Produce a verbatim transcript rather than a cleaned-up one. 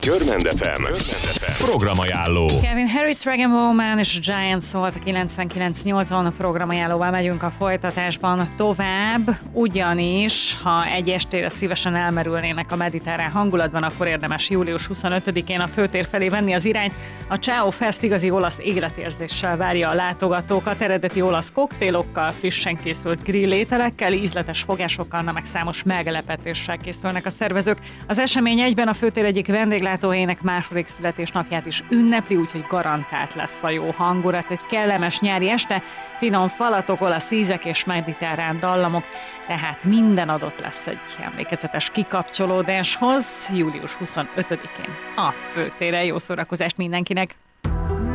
Görmend ef em programajánló. Calvin Harris, Rag and Bowman és Giant szólt a kilencvenkilenc nyolcvan programajánlóval megyünk a folytatásban tovább, ugyanis ha egy estére szívesen elmerülnének a mediterrán hangulatban, akkor érdemes július huszonötödikén a főtér felé venni az irányt. A Ciao Fest igazi olasz életérzéssel várja a látogatókat, eredeti olasz koktélokkal, frissen készült grillételekkel, ízletes fogásokkal, na meg számos meglepetéssel készülnek a szervezők. Az esemény egyben a főtér egyik vendéglátóhelyének második születésnapját is ünnepli, úgyhogy garantált lesz a jó hangulat. Egy kellemes nyári este, finom falatok, olasz ízek és mediterrán dallamok, tehát minden adott lesz egy emlékezetes kikapcsolódáshoz július huszonötödikén a főtéren. Jó szórakozást mindenkinek!